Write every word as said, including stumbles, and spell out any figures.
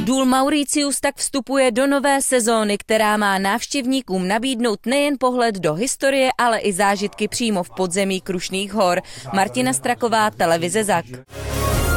Důl Mauritius tak vstupuje do nové sezóny, která má návštěvníkům nabídnout nejen pohled do historie, ale i zážitky přímo v podzemí Krušných hor. Martina Straková, televize Zak.